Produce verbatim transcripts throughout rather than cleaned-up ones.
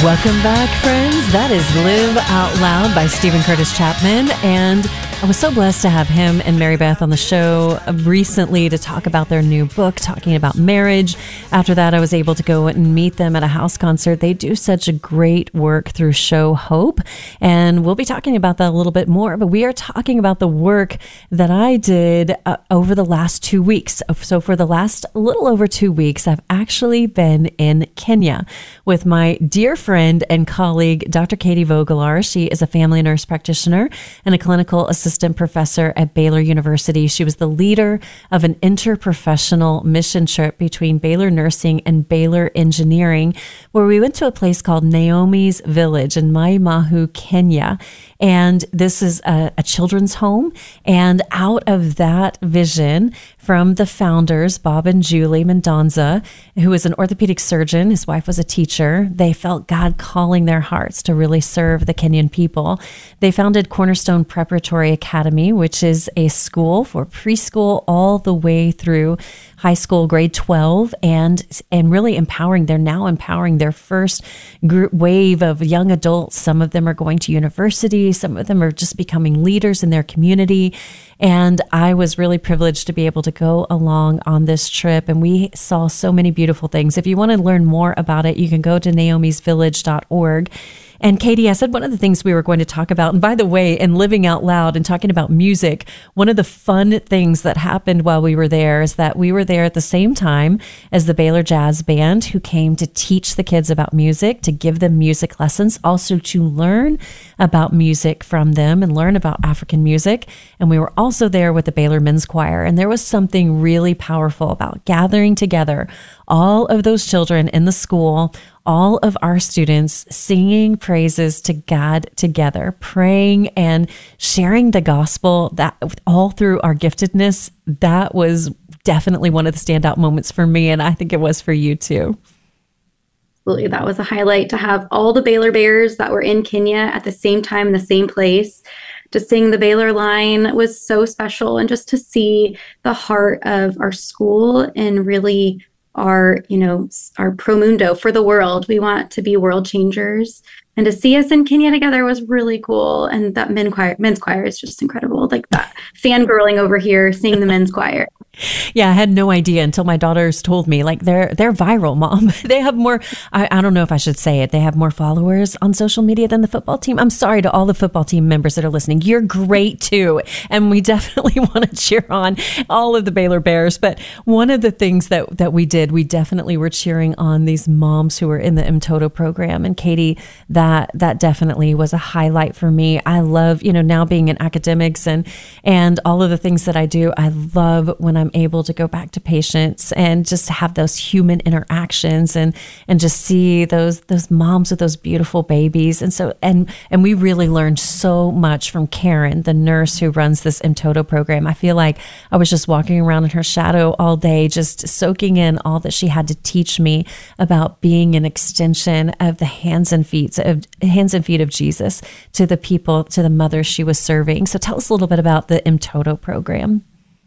Welcome back, friends. That is Live Out Loud by Stephen Curtis Chapman. And I was so blessed to have him and Mary Beth on the show recently to talk about their new book, talking about marriage. After that, I was able to go and meet them at a house concert. They do such a great work through Show Hope. And we'll be talking about that a little bit more. But we are talking about the work that I did uh, over the last two weeks. So for the last little over two weeks, I've actually been in Kenya with my dear friend and colleague, Doctor Katie Vogelaar. She is a family nurse practitioner and a clinical assistant professor at Baylor University. She was the leader of an interprofessional mission trip between Baylor Nursing and Baylor Engineering, where we went to a place called Naomi's Village in Mai Mahiu, Kenya. And this is a, a children's home. And out of that vision from the founders, Bob and Julie Mendonza, who is an orthopedic surgeon, his wife was a teacher, they felt God calling their hearts to really serve the Kenyan people. They founded Cornerstone Preparatory Academy, which is a school for preschool all the way through high school, grade twelve, and and really empowering. They're now empowering their first group wave of young adults. Some of them are going to university. Some of them are just becoming leaders in their community. And I was really privileged to be able to go along on this trip, and we saw so many beautiful things. If you want to learn more about it, you can go to naomis village dot org. And Katie, I said one of the things we were going to talk about, and by the way, in Living Out Loud and talking about music, one of the fun things that happened while we were there is that we were there at the same time as the Baylor Jazz Band, who came to teach the kids about music, to give them music lessons, also to learn about music from them and learn about African music. And we were also there with the Baylor Men's Choir. And there was something really powerful about gathering together all of those children in the school, all of our students singing praises to God together, praying and sharing the gospel, that all through our giftedness. That was definitely one of the standout moments for me, and I think it was for you too. Absolutely. That was a highlight to have all the Baylor Bears that were in Kenya at the same time in the same place. To sing the Baylor line was so special, and just to see the heart of our school and really our, you know, our pro mundo for the world. We want to be world changers. And to see us in Kenya together was really cool. And that men choir, men's choir is just incredible. Like that fangirling over here, seeing the men's choir. Yeah, I had no idea until my daughters told me, like, they're they're viral, Mom. They have more, I, I don't know if I should say it, they have more followers on social media than the football team. I'm sorry to all the football team members that are listening. You're great too. And we definitely want to cheer on all of the Baylor Bears. But one of the things that, that we did, we definitely were cheering on these moms who were in the Mtoto program. And Katie, that that definitely was a highlight for me. I love, you know, now being in academics and and all of the things that I do, I love when I'm able to go back to patients and just have those human interactions and and just see those those moms with those beautiful babies. And so and and we really learned so much from Karen, the nurse who runs this Mtoto program. I feel like I was just walking around in her shadow all day, just soaking in all that she had to teach me about being an extension of the hands and feet of hands and feet of Jesus to the people, to the mothers she was serving. So tell us a little bit about the Mtoto program.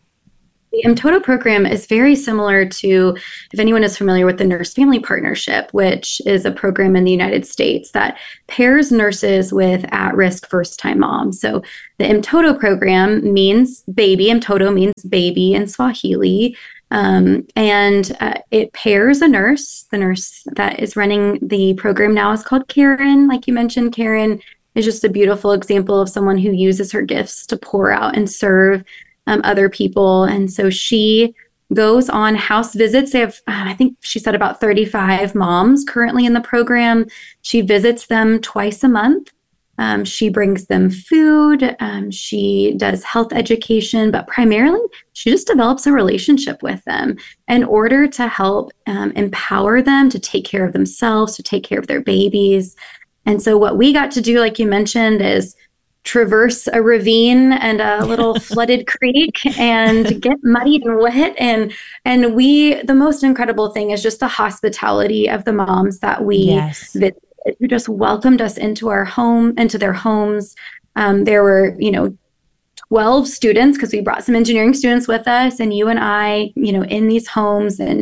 The Mtoto program is very similar to, if anyone is familiar with the Nurse Family Partnership, which is a program in the United States that pairs nurses with at-risk first-time moms. So the Mtoto program means baby. Mtoto means baby in Swahili. Um, and uh, it pairs a nurse. The nurse that is running the program now is called Karen. Like you mentioned, Karen is just a beautiful example of someone who uses her gifts to pour out and serve Um, other people. And so she goes on house visits. They have, uh, I think she said about thirty-five moms currently in the program. She visits them twice a month. Um, she brings them food. Um, she does health education, but primarily she just develops a relationship with them in order to help um, empower them to take care of themselves, to take care of their babies. And so what we got to do, like you mentioned, is traverse a ravine and a little flooded creek and get muddied and wet. And and we, the most incredible thing is just the hospitality of the moms that we Yes. visited, who just welcomed us into our home, into their homes. Um, there were, you know, twelve students, because we brought some engineering students with us, and you and I, you know, in these homes, and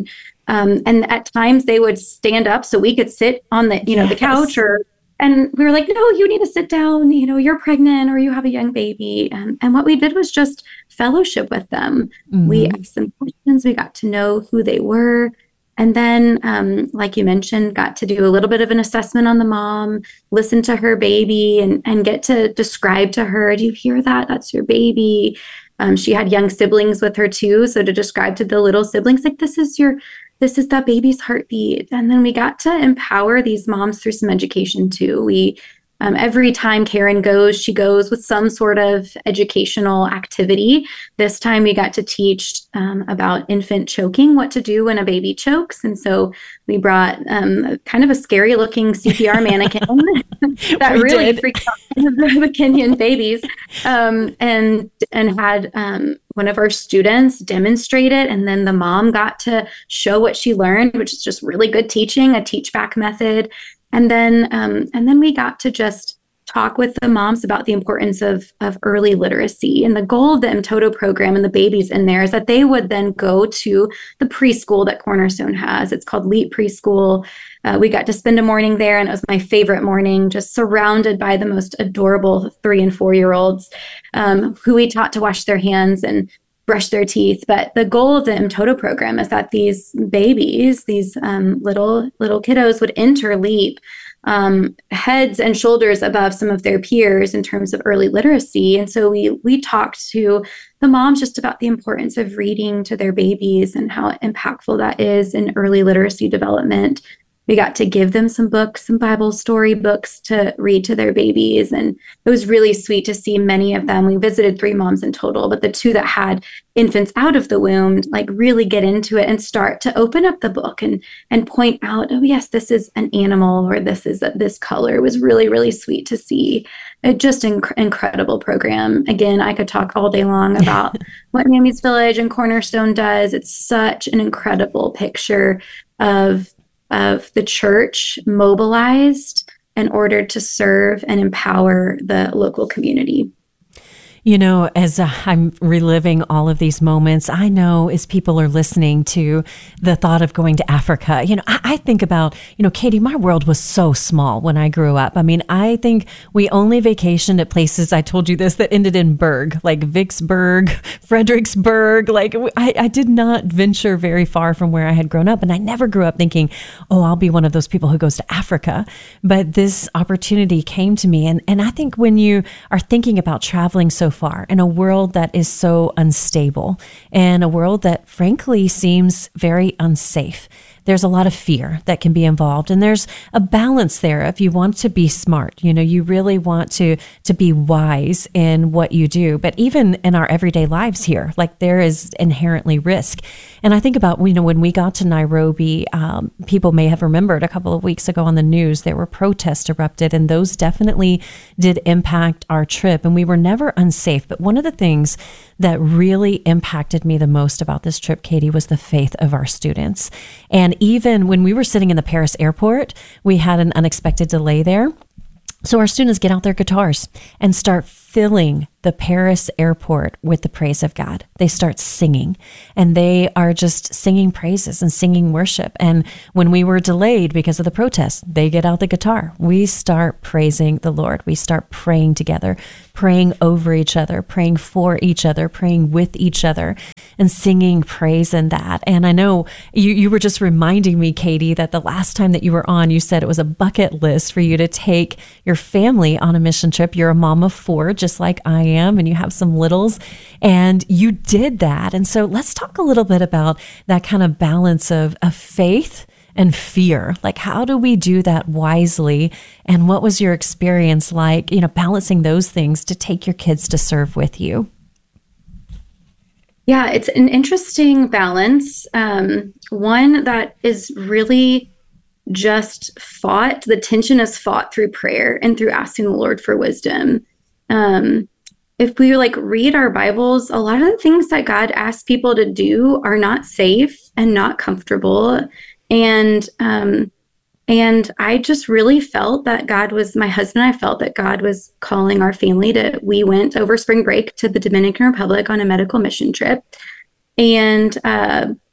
Um, and at times they would stand up so we could sit on the, you know, Yes. the couch, or, and we were like, no, you need to sit down, you know, you're pregnant or you have a young baby. Um, and what we did was just fellowship with them. Mm-hmm. We asked them questions. We got to know who they were. And then, um, like you mentioned, got to do a little bit of an assessment on the mom, listen to her baby, and, and get to describe to her, do you hear that? That's your baby. Um, she had young siblings with her too. So to describe to the little siblings, like, this is your, this is that baby's heartbeat. And then we got to empower these moms through some education too. We, um, every time Karen goes, she goes with some sort of educational activity. This time we got to teach um, about infant choking, what to do when a baby chokes. And so we brought um, kind of a scary looking C P R mannequin that We really did. freaked out the Kenyan babies, um, and and had um, one of our students demonstrate it. And then the mom got to show what she learned, which is just really good teaching, a teach back method. And then um, and then we got to just talk with the moms about the importance of, of early literacy. And the goal of the Mtoto program and the babies in there is that they would then go to the preschool that Cornerstone has. It's called Leap Preschool. Uh, we got to spend a morning there, and it was my favorite morning, just surrounded by the most adorable three and four-year-olds um, who we taught to wash their hands and brush their teeth. But the goal of the Mtoto program is that these babies, these um, little little kiddos, would enter Leap um, heads and shoulders above some of their peers in terms of early literacy. And so we we talked to the moms just about the importance of reading to their babies and how impactful that is in early literacy development. We got to give them some books, some Bible story books to read to their babies. And it was really sweet to see many of them. We visited three moms in total, but the two that had infants out of the womb, like, really get into it and start to open up the book and and point out, oh, yes, this is an animal, or this is a, this color. It was really, really sweet to see. It just an inc- incredible program. Again, I could talk all day long about what Mammy's Village and Cornerstone does. It's such an incredible picture of of the church mobilized in order to serve and empower the local community. You know, as uh, I'm reliving all of these moments, I know as people are listening to the thought of going to Africa, you know, I, I think about, you know, Katie, my world was so small when I grew up. I mean, I think we only vacationed at places, I told you this, that ended in Berg, like Vicksburg, Fredericksburg. Like, I, I did not venture very far from where I had grown up. And I never grew up thinking, oh, I'll be one of those people who goes to Africa. But this opportunity came to me. And, and I think when you are thinking about traveling so far in a world that is so unstable and a world that frankly seems very unsafe, there's a lot of fear that can be involved. And there's a balance there. If you want to be smart, you know, you really want to, to be wise in what you do. But even in our everyday lives here, like, there is inherently risk. And I think about, you know, when we got to Nairobi, um, people may have remembered a couple of weeks ago on the news, there were protests erupted, and those definitely did impact our trip. And we were never unsafe. But one of the things that really impacted me the most about this trip, Katie, was the faith of our students. And even when we were sitting in the Paris airport, we had an unexpected delay there. So our students get out their guitars and start filling the Paris airport with the praise of God. They start singing, and they are just singing praises and singing worship. And when we were delayed because of the protests, they get out the guitar. We start praising the Lord. We start praying together, praying over each other, praying for each other, praying with each other, and singing praise in that. And I know you, you were just reminding me, Katie, that the last time that you were on, you said it was a bucket list for you to take your family on a mission trip. You're a mom of four, just like I am, and you have some littles, and you did that. And so let's talk a little bit about that kind of balance of, of faith and fear. Like, how do we do that wisely? And what was your experience like, you know, balancing those things to take your kids to serve with you? Yeah, it's an interesting balance. Um, one that is really just fought, the tension is fought through prayer and through asking the Lord for wisdom. Um, if we like read our Bibles, a lot of the things that God asks people to do are not safe and not comfortable. And, um, and I just really felt that God was, my husband and I felt that God was calling our family to, we went over spring break to the Dominican Republic on a medical mission trip. And, uh,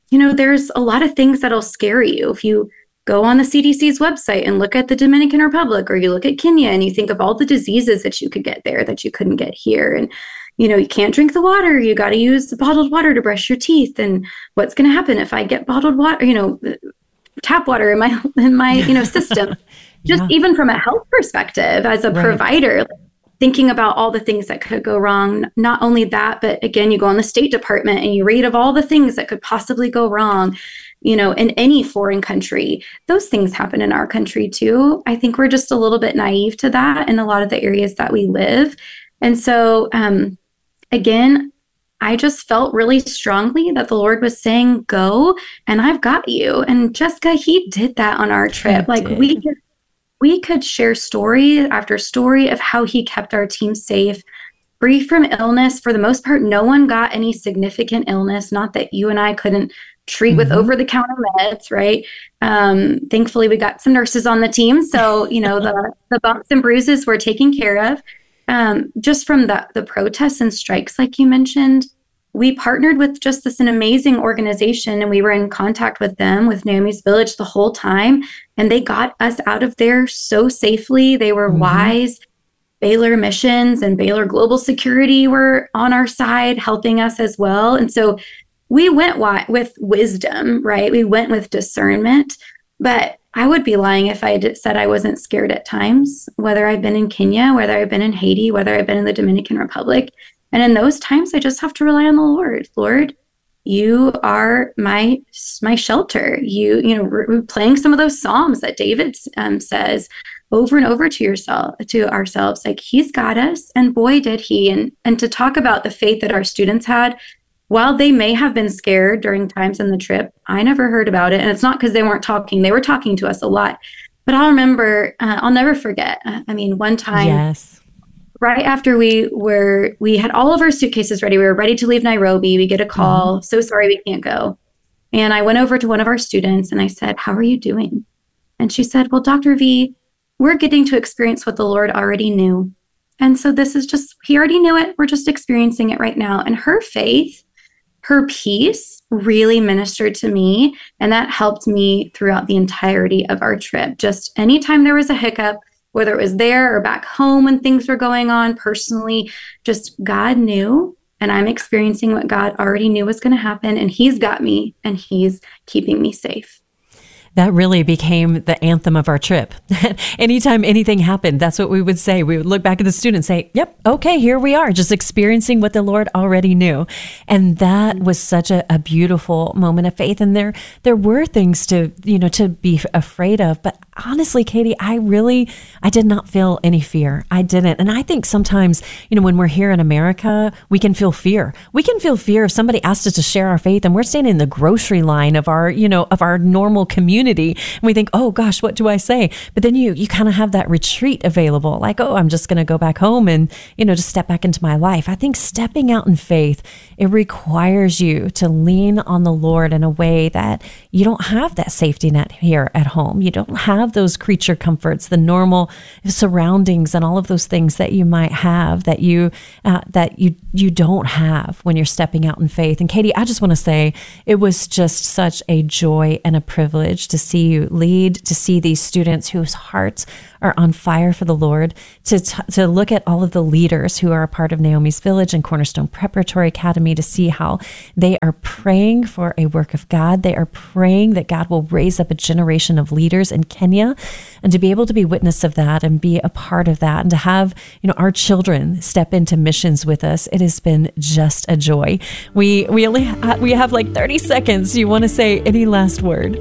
you know, there's a lot of things that'll scare you. If you go on the C D C's website and look at the Dominican Republic, or you look at Kenya and you think of all the diseases that you could get there that you couldn't get here. And, you know, you can't drink the water. You got to use bottled water to brush your teeth. And what's going to happen if I get bottled water, you know, tap water in my, in my, you know, system, just yeah. even from a health perspective as a right. provider, thinking about all the things that could go wrong. Not only that, but again, you go on the State Department and you read of all the things that could possibly go wrong, you know, in any foreign country. Those things happen in our country too. I think we're just a little bit naive to that in a lot of the areas that we live. And so, um, again, I just felt really strongly that the Lord was saying, go, and I've got you. And Jessica, he did that on our trip. Like we could, we could share story after story of how he kept our team safe, free from illness. For the most part, no one got any significant illness. Not that you and I couldn't treat mm-hmm. with over-the-counter meds, right? Um, thankfully, we got some nurses on the team. So, you know, the, the bumps and bruises were taken care of. Um, just from the, the protests and strikes, like you mentioned, we partnered with just this an amazing organization, and we were in contact with them, with Naomi's Village the whole time. And they got us out of there so safely. They were mm-hmm. wise. Baylor Missions and Baylor Global Security were on our side, helping us as well. And so we went wi- with wisdom, right? We went with discernment. But I would be lying if I had said I wasn't scared at times, whether I've been in Kenya, whether I've been in Haiti, whether I've been in the Dominican Republic. And in those times, I just have to rely on the Lord. Lord, you are my my shelter. You, you know, we're playing some of those Psalms that David um, says over and over to yourself, to ourselves, like he's got us. And boy, did he. And, and to talk about the faith that our students had, while they may have been scared during times in the trip, I never heard about it. And it's not because they weren't talking. They were talking to us a lot. But I'll remember, uh, I'll never forget. Uh, I mean, one time, yes. right after we were, we had all of our suitcases ready. We were ready to leave Nairobi. We get a call. Mm-hmm. So sorry, we can't go. And I went over to one of our students and I said, how are you doing? And she said, well, Doctor V, we're getting to experience what the Lord already knew. And so this is just, he already knew it. We're just experiencing it right now. And her faith, her peace really ministered to me, and that helped me throughout the entirety of our trip. Just anytime there was a hiccup, whether it was there or back home when things were going on personally, just God knew, and I'm experiencing what God already knew was going to happen, and he's got me, and he's keeping me safe. That really became the anthem of our trip. Anytime anything happened, that's what we would say. We would look back at the students and say, yep, okay, here we are, just experiencing what the Lord already knew. And that was such a, a beautiful moment of faith. And there there were things to, you know, to be afraid of. But honestly, Katie, I really, I did not feel any fear. I didn't. And I think sometimes, you know, when we're here in America, we can feel fear. We can feel fear if somebody asked us to share our faith and we're standing in the grocery line of our, you know, of our normal community. And we think, oh gosh, what do I say? But then you you kind of have that retreat available, like, oh, I'm just going to go back home and, you know, just step back into my life. I think stepping out in faith, it requires you to lean on the Lord in a way that you don't have that safety net here at home. You don't have those creature comforts, the normal surroundings and all of those things that you might have that you uh, that you you don't have when you're stepping out in faith. And Katie, I just want to say it was just such a joy and a privilege to see you lead, to see these students whose hearts are on fire for the Lord, to t- to look at all of the leaders who are a part of Naomi's Village and Cornerstone Preparatory Academy, to see how they are praying for a work of God. They are praying that God will raise up a generation of leaders in Kenya, and to be able to be witness of that and be a part of that, and to have, you know, our children step into missions with us. It has been just a joy. We we only ha- we have like thirty seconds. Do you want to say any last word?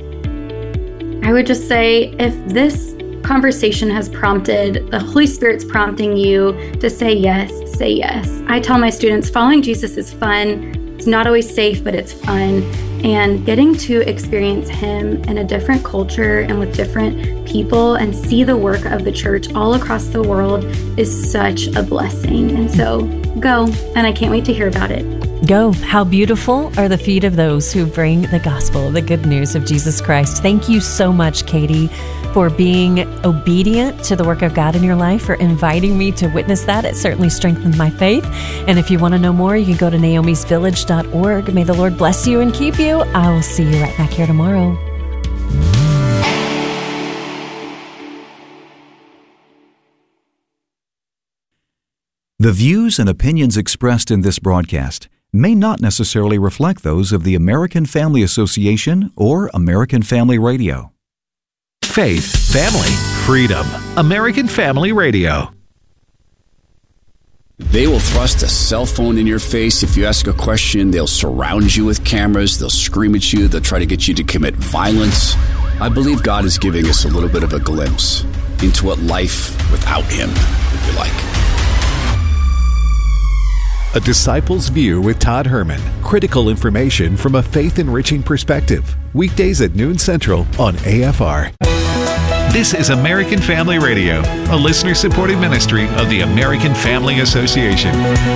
I would just say, if this conversation has prompted, the Holy Spirit's prompting you to say yes, say yes. I tell my students, following Jesus is fun. It's not always safe, but it's fun. And getting to experience him in a different culture and with different people and see the work of the church all across the world is such a blessing. And so go, and I can't wait to hear about it. Go. How beautiful are the feet of those who bring the gospel, the good news of Jesus Christ. Thank you so much, Katie, for being obedient to the work of God in your life, for inviting me to witness that. It certainly strengthened my faith. And if you want to know more, you can go to naomis village dot org. May the Lord bless you and keep you. I will see you right back here tomorrow. The views and opinions expressed in this broadcast may not necessarily reflect those of the American Family Association or American Family Radio. Faith, family, freedom. American Family Radio. They will thrust a cell phone in your face. If you ask a question, they'll surround you with cameras. They'll scream at you. They'll try to get you to commit violence. I believe God is giving us a little bit of a glimpse into what life without Him would be like. A Disciple's View with Todd Herman. Critical information from a faith-enriching perspective. Weekdays at noon Central on A F R. This is American Family Radio, a listener-supported ministry of the American Family Association.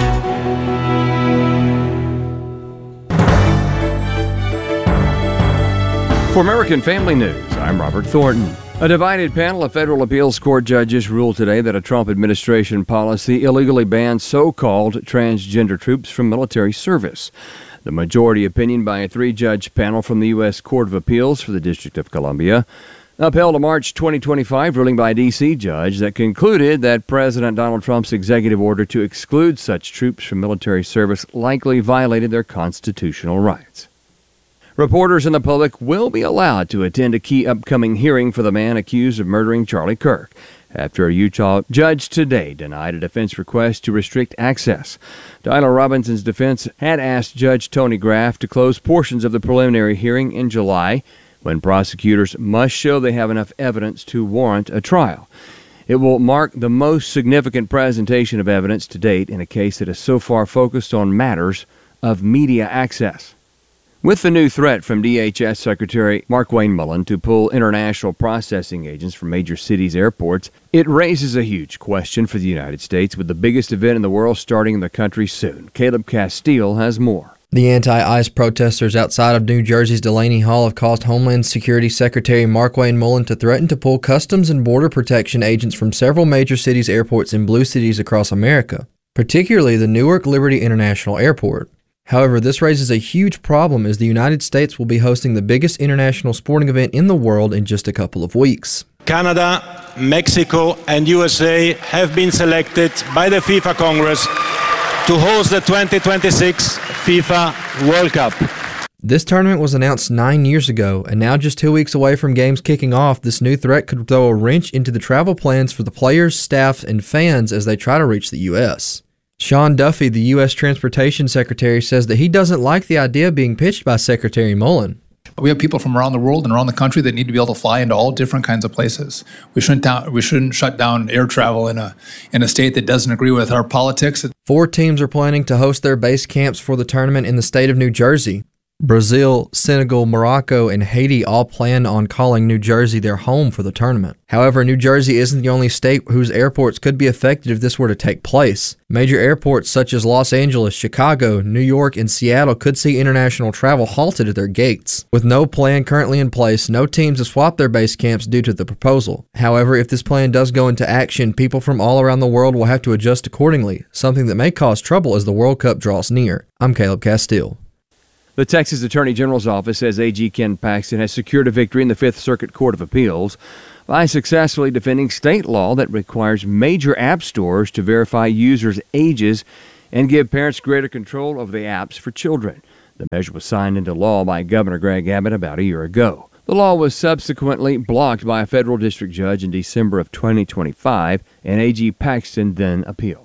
For American Family News, I'm Robert Thornton. A divided panel of federal appeals court judges ruled today that a Trump administration policy illegally bans so-called transgender troops from military service. The majority opinion by a three-judge panel from the U S Court of Appeals for the District of Columbia upheld a March twenty twenty-five ruling by a D C judge that concluded that President Donald Trump's executive order to exclude such troops from military service likely violated their constitutional rights. Reporters and the public will be allowed to attend a key upcoming hearing for the man accused of murdering Charlie Kirk, after a Utah judge today denied a defense request to restrict access. Tyler Robinson's defense had asked Judge Tony Graff to close portions of the preliminary hearing in July, when prosecutors must show they have enough evidence to warrant a trial. It will mark the most significant presentation of evidence to date in a case that has so far focused on matters of media access. With the new threat from D H S Secretary Markwayne Mullin to pull international processing agents from major cities' airports, it raises a huge question for the United States, with the biggest event in the world starting in the country soon. Caleb Castile has more. The anti-ICE protesters outside of New Jersey's Delaney Hall have caused Homeland Security Secretary Markwayne Mullin to threaten to pull Customs and Border Protection agents from several major cities' airports in blue cities across America, particularly the Newark Liberty International Airport. However, this raises a huge problem as the United States will be hosting the biggest international sporting event in the world in just a couple of weeks. Canada, Mexico, and U S A have been selected by the FIFA Congress to host the twenty twenty-six FIFA World Cup. This tournament was announced nine years ago, and now just two weeks away from games kicking off, this new threat could throw a wrench into the travel plans for the players, staff, and fans as they try to reach the U S Sean Duffy, the U S Transportation Secretary, says that he doesn't like the idea being pitched by Secretary Mullin. We have people from around the world and around the country that need to be able to fly into all different kinds of places. We shouldn't down, we shouldn't shut down air travel in a in a state that doesn't agree with our politics. Four teams are planning to host their base camps for the tournament in the state of New Jersey. Brazil, Senegal, Morocco, and Haiti all plan on calling New Jersey their home for the tournament. However, New Jersey isn't the only state whose airports could be affected if this were to take place. Major airports such as Los Angeles, Chicago, New York, and Seattle could see international travel halted at their gates. With no plan currently in place, no teams have swapped their base camps due to the proposal. However, if this plan does go into action, people from all around the world will have to adjust accordingly, something that may cause trouble as the World Cup draws near. I'm Caleb Castile. The Texas Attorney General's office says A G Ken Paxton has secured a victory in the Fifth Circuit Court of Appeals by successfully defending state law that requires major app stores to verify users' ages and give parents greater control over the apps for children. The measure was signed into law by Governor Greg Abbott about a year ago. The law was subsequently blocked by a federal district judge in December of twenty twenty-five, and A G Paxton then appealed.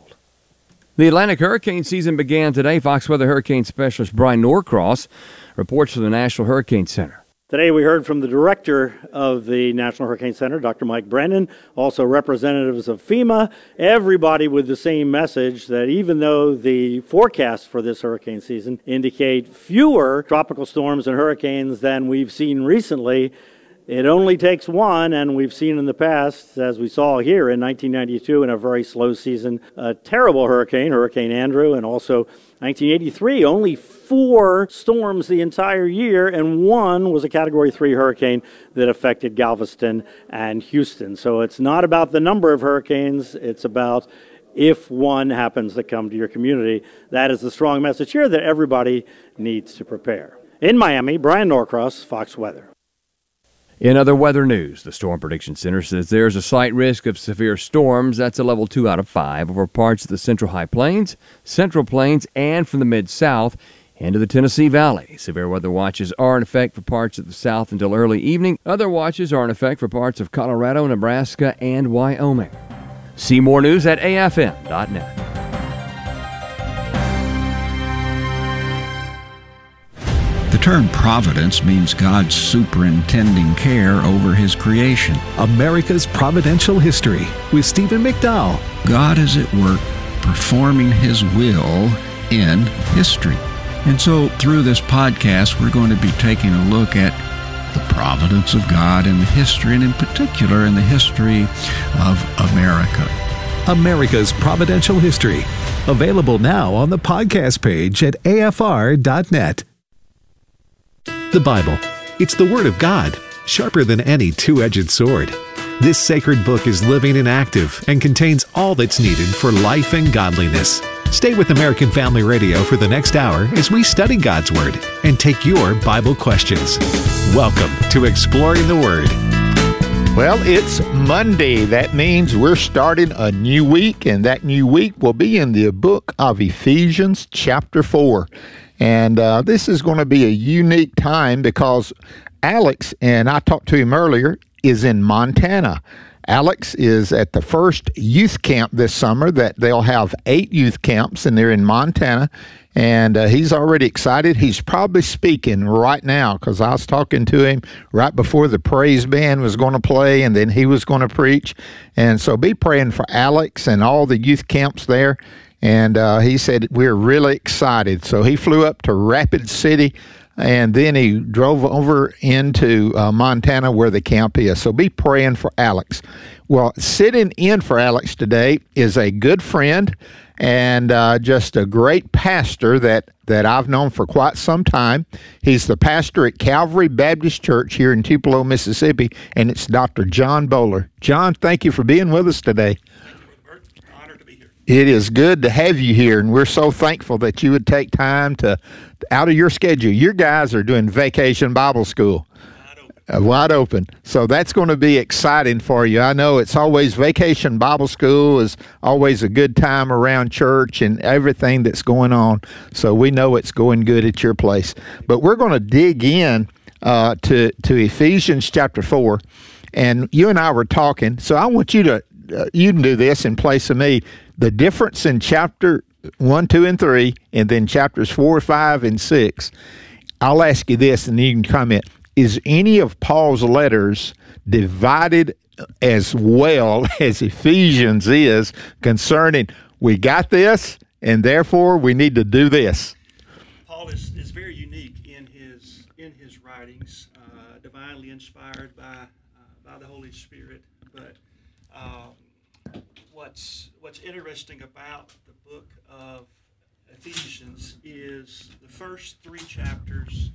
The Atlantic hurricane season began today. Fox Weather hurricane specialist Brian Norcross reports from the National Hurricane Center. Today we heard from the director of the National Hurricane Center, Doctor Mike Brennan, also representatives of FEMA, everybody with the same message that even though the forecasts for this hurricane season indicate fewer tropical storms and hurricanes than we've seen recently, It only takes one, and we've seen in the past, as we saw here in nineteen ninety-two in a very slow season, a terrible hurricane, Hurricane Andrew, and also nineteen eighty-three, only four storms the entire year, and one was a Category three hurricane that affected Galveston and Houston. So it's not about the number of hurricanes, it's about if one happens to come to your community. That is the strong message here, that everybody needs to prepare. In Miami, Brian Norcross, Fox Weather. In other weather news, the Storm Prediction Center says there's a slight risk of severe storms. That's a level two out of five over parts of the Central High Plains, Central Plains, and from the Mid-South into the Tennessee Valley. Severe weather watches are in effect for parts of the South until early evening. Other watches are in effect for parts of Colorado, Nebraska, and Wyoming. See more news at A F M dot net. The term providence means God's superintending care over His creation. America's Providential History with Stephen McDowell. God is at work performing His will in history. And so through this podcast, we're going to be taking a look at the providence of God in the history, and in particular in the history of America. America's Providential History. Available now on the podcast page at A F R dot net. The Bible. It's the Word of God, sharper than any two-edged sword. This sacred book is living and active and contains all that's needed for life and godliness. Stay with American Family Radio for the next hour as we study God's Word and take your Bible questions. Welcome to Exploring the Word. Well, it's Monday. That means we're starting a new week, and that new week will be in the book of Ephesians chapter four. And uh, this is going to be a unique time because Alex, and I talked to him earlier, is in Montana. Alex is at the first youth camp this summer that they'll have eight youth camps, and they're in Montana. And uh, he's already excited. He's probably speaking right now because I was talking to him right before the praise band was going to play, and then he was going to preach. And so be praying for Alex and all the youth camps there. And uh, he said, we're really excited. So he flew up to Rapid City, and then he drove over into uh, Montana where the camp is. So be praying for Alex. Well, sitting in for Alex today is a good friend and uh, just a great pastor that, that I've known for quite some time. He's the pastor at Calvary Baptist Church here in Tupelo, Mississippi, and it's Doctor John Bowler. John, thank you for being with us today. It is good to have you here, and we're so thankful that you would take time to out of your schedule. Your guys are doing Vacation Bible School. Wide open. Uh, wide open. So that's going to be exciting for you. I know it's always Vacation Bible School is always a good time around church and everything that's going on. So we know it's going good at your place. But we're going to dig in uh, to, to Ephesians chapter four, and you and I were talking. So I want you to, uh, you can do this in place of me. The difference in chapter one, two, and three, and then chapters four, five, and six, I'll ask you this, and you can comment. Is any of Paul's letters divided as well as Ephesians is concerning, we got this, and therefore we need to do this? Paul is, is very unique in his in his writings, uh, divinely inspired by, uh, by the Holy Spirit, but um, what's What's interesting about the book of Ephesians is the first three chapters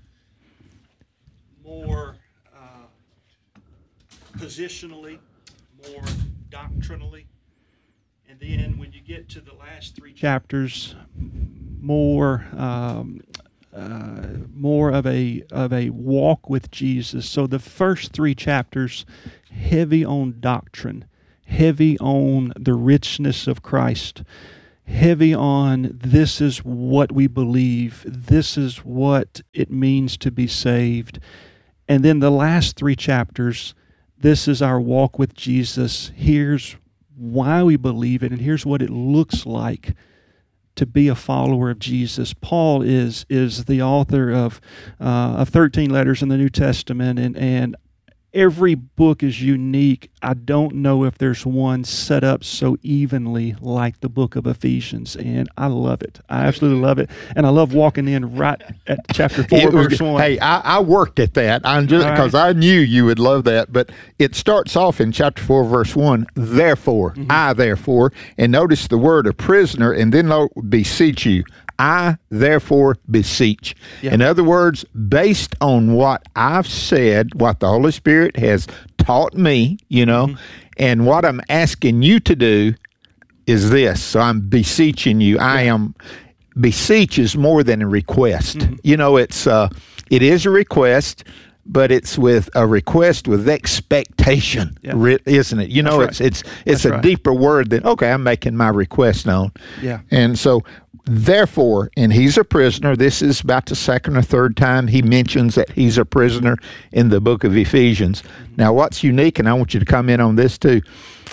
more uh, positionally, more doctrinally, and then when you get to the last three chapters, more um, uh, more of a of a walk with Jesus. So the first three chapters heavy on doctrine, heavy on the richness of Christ, heavy on this is what we believe, this is what it means to be saved. And then the last three chapters, this is our walk with Jesus. Here's why we believe it, and here's what it looks like to be a follower of Jesus. Paul is is the author of uh, of thirteen letters in the New Testament, and and every book is unique. I don't know if there's one set up so evenly like the book of Ephesians, and I love it. I absolutely love it, and I love walking in right at chapter four, It was- verse one. Hey, I, I worked at that. I'm just All right. because I knew you would love that. But it starts off in chapter four, verse one. Therefore, Mm-hmm. I therefore, and notice the word a prisoner, and then lo- beseech you. I therefore beseech. Yeah. In other words, based on what I've said, what the Holy Spirit has taught me, you know, Mm-hmm. and what I'm asking you to do is this. So I'm beseeching you. I am beseech is more than a request. Mm-hmm. You know, it's uh it is a request, but it's with a request with expectation, Yeah. re- isn't it? You know, That's it's right. it's it's That's a right. deeper word than okay, I'm making my request known. Yeah. And so therefore, and he's a prisoner. This is about the second or third time he mentions that he's a prisoner in the book of Ephesians. Now, what's unique, and I want you to comment on this too,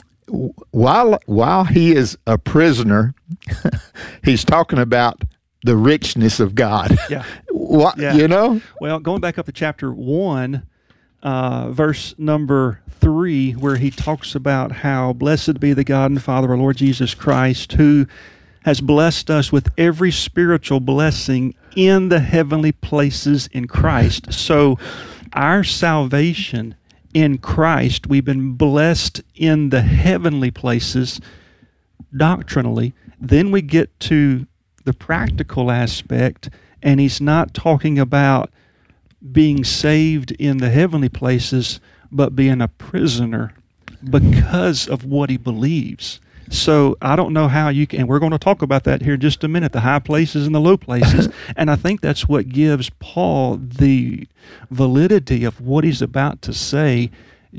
while while he is a prisoner, he's talking about the richness of God. Yeah. What, Yeah. you know? Well, going back up to chapter one, uh, verse number three, where he talks about how blessed be the God and Father of our Lord Jesus Christ, who has blessed us with every spiritual blessing in the heavenly places in Christ. So our salvation in Christ, we've been blessed in the heavenly places doctrinally. Then we get to the practical aspect, and he's not talking about being saved in the heavenly places, but being a prisoner because of what he believes. So I don't know how you can, and we're going to talk about that here in just a minute, the high places and the low places. And I think that's what gives Paul the validity of what he's about to say.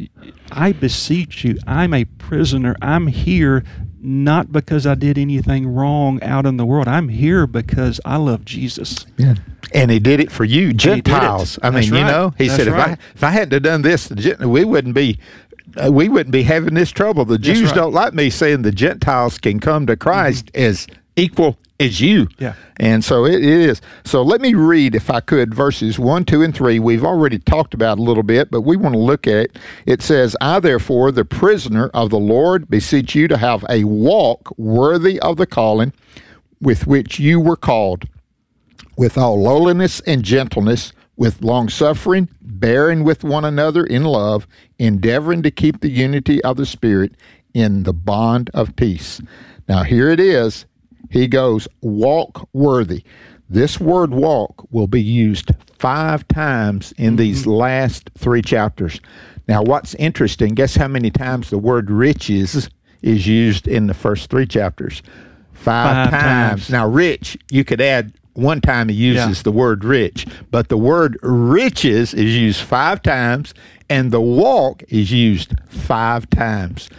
I beseech you, I'm a prisoner. I'm here not because I did anything wrong out in the world. I'm here because I love Jesus. Yeah. And he did it for you, he did it. Gentiles. I That's mean, you right. know, he That's said, if right. I if I hadn't have done this, the Gen- we wouldn't be uh, we wouldn't be having this trouble. The Jews right. don't like me saying the Gentiles can come to Christ Mm-hmm. as equal as you. Yeah. And so it, it is. So let me read, if I could, verses one, two, and three. We've already talked about it a little bit, but we want to look at it. It says, I therefore, the prisoner of the Lord, beseech you to have a walk worthy of the calling with which you were called, with all lowliness and gentleness, with longsuffering, bearing with one another in love, endeavoring to keep the unity of the Spirit in the bond of peace. Now here it is. He goes, walk worthy. This word walk will be used five times in these last three chapters. Now what's interesting, guess how many times the word riches is used in the first three chapters? Five, Five times. times. Now rich, you could add one time he uses Yeah. the word rich, but the word riches is used five times, and the walk is used five times.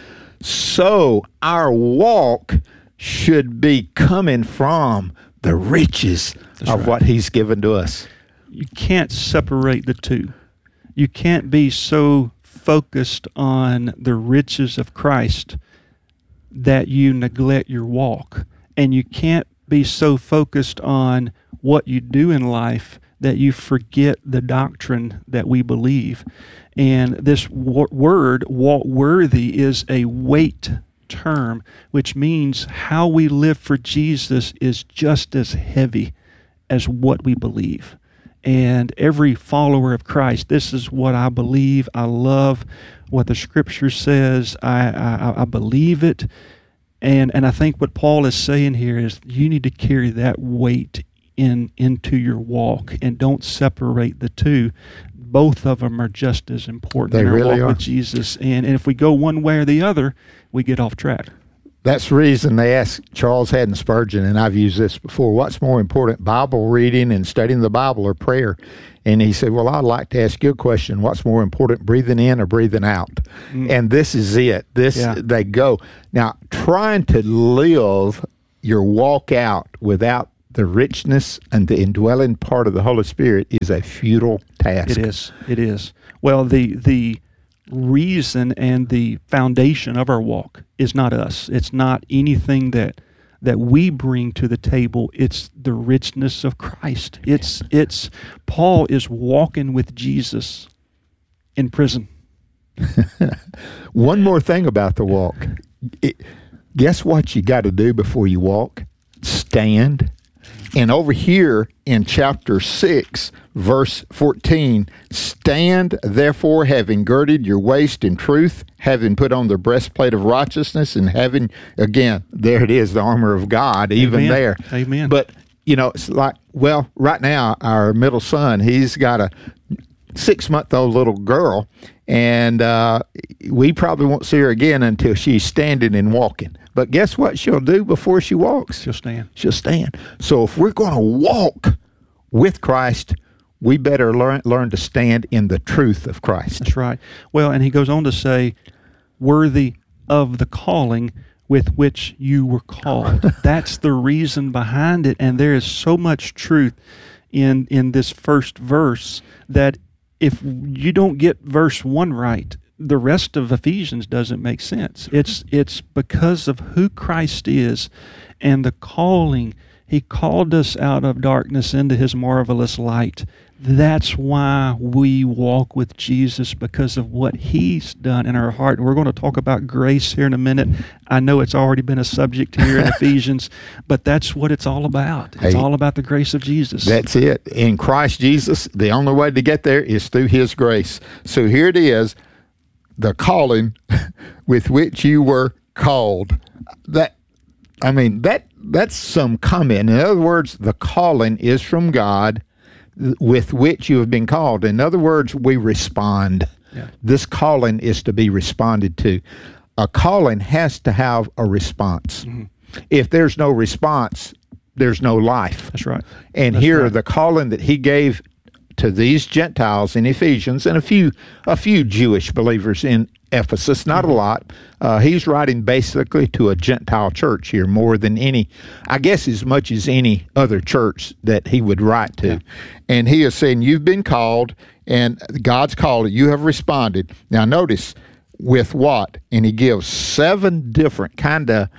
So our walk should be coming from the riches That's of right. what he's given to us. You can't separate the two. You can't be so focused on the riches of Christ that you neglect your walk. And you can't be so focused on what you do in life that you forget the doctrine that we believe. And this w- word, walk worthy, is a weight term, which means how we live for Jesus is just as heavy as what we believe. And every follower of Christ, this is what I believe. I love what the Scripture says. I, I, I believe it. And and I think what Paul is saying here is you need to carry that weight in into your walk, and don't separate the two. Both of them are just as important They in our really walk are. with Jesus. And, and if we go one way or the other, we get off track. That's the reason they asked Charles Haddon Spurgeon, and I've used this before, what's more important, Bible reading and studying the Bible or prayer? And he said, well, I'd like to ask you a question. What's more important, breathing in or breathing out? Mm. And this is it. This Yeah. They go. Now, trying to live your walk out without the richness and the indwelling part of the Holy Spirit is a futile task. It is. It is. Well, the the reason and the foundation of our walk is not us. It's not anything that that we bring to the table. It's the richness of Christ. It's it's Paul is walking with Jesus in prison. One more thing about the walk. It, guess what you got to do before you walk? Stand. And over here in chapter six, verse fourteen, stand therefore, having girded your waist in truth, having put on the breastplate of righteousness, and having, again, there it is, the armor of God, even Amen. there. Amen. But, you know, it's like, well, right now, our middle son, he's got a six-month-old little girl, and uh, we probably won't see her again until she's standing and walking. But guess what she'll do before she walks? She'll stand. She'll stand. So if we're going to walk with Christ, we better learn learn to stand in the truth of Christ. That's right. Well, and he goes on to say, worthy of the calling with which you were called. That's the reason behind it. And there is so much truth in in this first verse that if you don't get verse one right, the rest of Ephesians doesn't make sense. It's it's because of who Christ is and the calling. He called us out of darkness into his marvelous light. That's why we walk with Jesus, because of what he's done in our heart. And we're going to talk about grace here in a minute. I know it's already been a subject here in Ephesians, but that's what it's all about. It's Hey, all about the grace of Jesus. That's it. In Christ Jesus, the only way to get there is through his grace. So here it is, the calling with which you were called. That, I mean, that that's some comment. In other words, the calling is from God with which you have been called. In other words, we respond. Yeah. This calling is to be responded to. A calling has to have a response. Mm-hmm. If there's no response, there's no life. That's right. And That's here, right. the calling that he gave to these Gentiles in Ephesians, and a few a few Jewish believers in Ephesus, not a lot. Uh, he's writing basically to a Gentile church here more than any, I guess as much as any other church that he would write to. Yeah. And he is saying, you've been called, and God's called, you have responded. Now notice, with what? And he gives seven different kind of,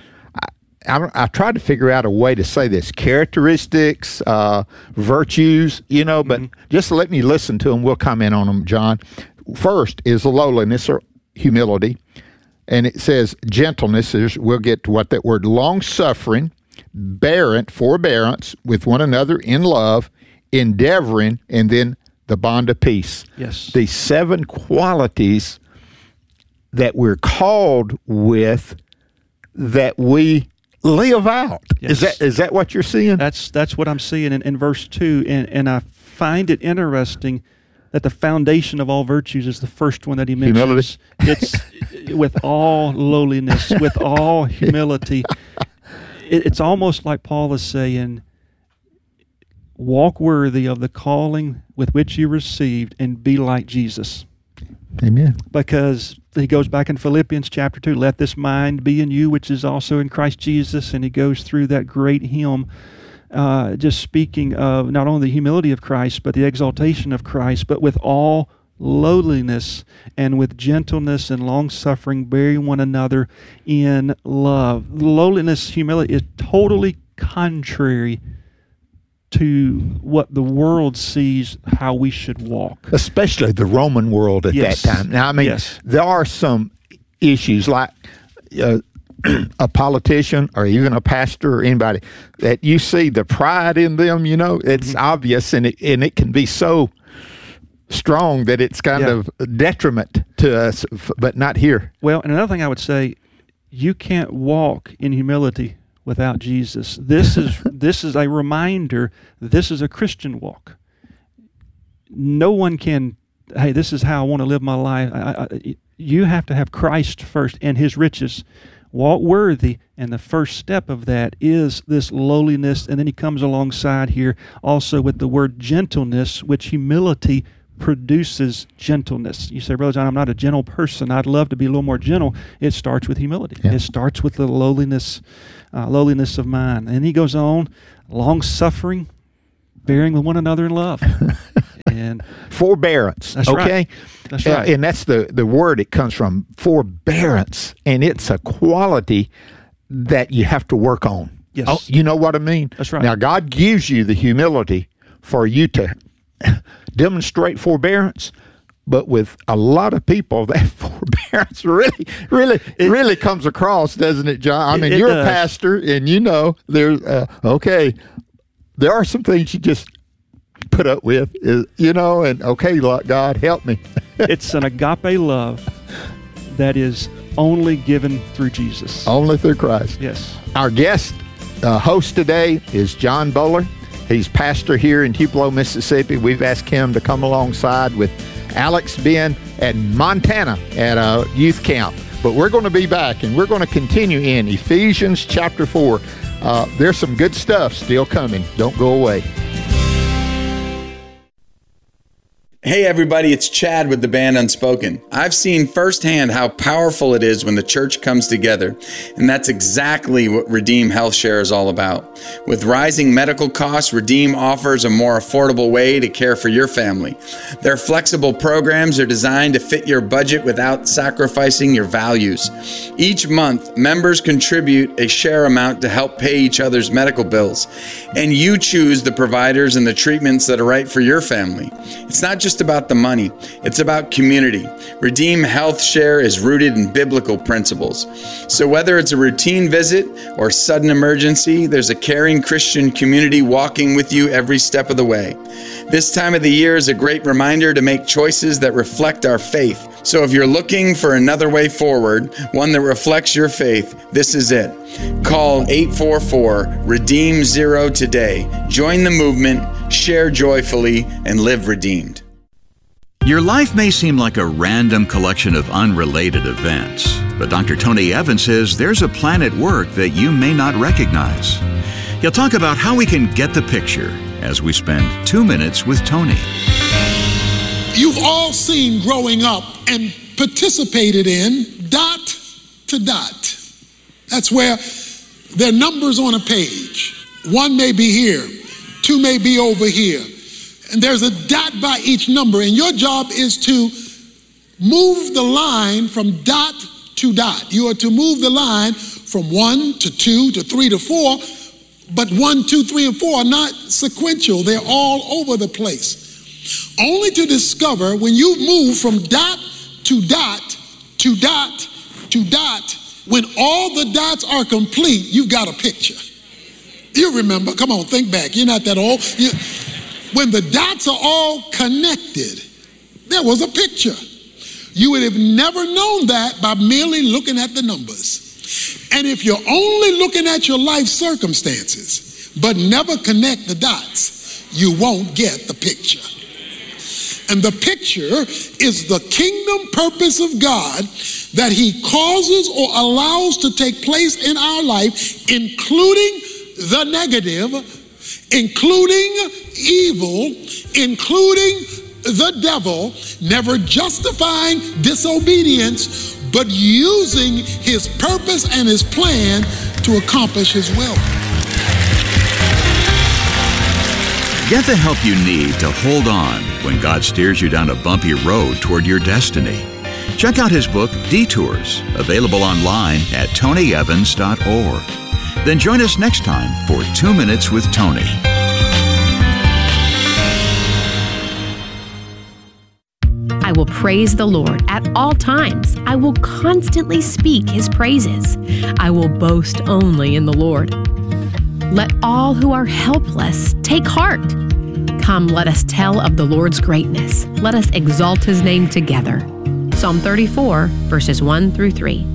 I, I tried to figure out a way to say this, characteristics, uh, virtues, you know, but mm-hmm. just let me listen to them. We'll comment on them, John. First is lowliness or humility, and it says gentleness. Is, we'll get to what that word, long-suffering, bearing, forbearance with one another in love, endeavoring, and then the bond of peace. Yes. These seven qualities that we're called with that we live out. Yes. Is that is that what you're seeing? That's that's what I'm seeing in, in verse two, and, and I find it interesting that the foundation of all virtues is the first one that he mentions. Humility. It's with all lowliness, with all humility. It, it's almost like Paul is saying, walk worthy of the calling with which you received and be like Jesus. Amen. Because he goes back in Philippians chapter two, let this mind be in you, which is also in Christ Jesus, and he goes through that great hymn, uh, just speaking of not only the humility of Christ, but the exaltation of Christ, but with all lowliness and with gentleness and long-suffering, bearing one another in love. Lowliness, humility is totally contrary to what the world sees how we should walk. Especially the Roman world at Yes. that time. Now, I mean, Yes. there are some issues like uh, a politician or even a pastor or anybody that you see the pride in them, you know, it's Mm-hmm. obvious, and it, and it can be so strong that it's kind Yeah. of a detriment to us, f- but not here. Well, and another thing I would say, you can't walk in humility without Jesus. This is this is a reminder. This is a Christian walk. No one can, hey, this is how I want to live my life. I, I, you have to have Christ first and his riches. Walk worthy, and the first step of that is this lowliness, and then he comes alongside here also with the word gentleness, which humility produces gentleness. You say, Brother John, I'm not a gentle person. I'd love to be a little more gentle. It starts with humility. Yeah. It starts with the lowliness, uh, lowliness of mind. And he goes on, long-suffering, bearing with one another in love. And Forbearance. That's okay? right. That's Uh, right. and that's the, the word it comes from, forbearance. And it's a quality that you have to work on. Yes. Oh, you know what I mean? That's right. Now, God gives you the humility for you to demonstrate forbearance, but with a lot of people, that forbearance really, really, it, really comes across, doesn't it, John? I mean, it, it you're does. a pastor, and you know there's uh, okay. There are some things you just put up with, is, you know, and okay, God, help me. It's an agape love that is only given through Jesus. Only through Christ. Yes. Our guest uh, host today is John Bowler. He's pastor here in Tupelo, Mississippi. We've asked him to come alongside with Alex Ben at Montana at a youth camp. But we're going to be back, and we're going to continue in Ephesians chapter four. Uh, there's some good stuff still coming. Don't go away. Hey everybody, it's Chad with the band Unspoken. I've seen firsthand how powerful it is when the church comes together, and that's exactly what Redeem Health Share is all about. With rising medical costs, Redeem offers a more affordable way to care for your family. Their flexible programs are designed to fit your budget without sacrificing your values. Each month, members contribute a share amount to help pay each other's medical bills, and you choose the providers and the treatments that are right for your family. It's not just about the money, it's about community. Redeem Health Share is rooted in biblical principles. So whether it's a routine visit or sudden emergency, there's a caring Christian community walking with you every step of the way. This time of the year is a great reminder to make choices that reflect our faith. So if you're looking for another way forward, one that reflects your faith, this is it. Call eight four four, redeem zero today. Join the movement, share joyfully, and live redeemed. Your life may seem like a random collection of unrelated events, but Doctor Tony Evans says there's a plan at work that you may not recognize. He'll talk about how we can get the picture as we spend two minutes with Tony. You've all seen growing up and participated in dot to dot. That's where there are numbers on a page. One may be here, two may be over here. And there's a dot by each number, and your job is to move the line from dot to dot. You are to move the line from one to two to three to four, but one, two, three, and four are not sequential. They're all over the place. Only to discover when you move from dot to dot to dot to dot, when all the dots are complete, you've got a picture. You remember, come on, think back. You're not that old. You, When the dots are all connected, there was a picture. You would have never known that by merely looking at the numbers. And if you're only looking at your life circumstances, but never connect the dots, you won't get the picture. And the picture is the kingdom purpose of God that he causes or allows to take place in our life, including the negative, including evil, including the devil, never justifying disobedience, but using his purpose and his plan to accomplish his will. Get the help you need to hold on when God steers you down a bumpy road toward your destiny. Check out his book, Detours, available online at tony evans dot org. Then join us next time for Two Minutes with Tony. I will praise the Lord at all times. I will constantly speak his praises. I will boast only in the Lord. Let all who are helpless take heart. Come, let us tell of the Lord's greatness. Let us exalt his name together. Psalm thirty-four, verses one through three.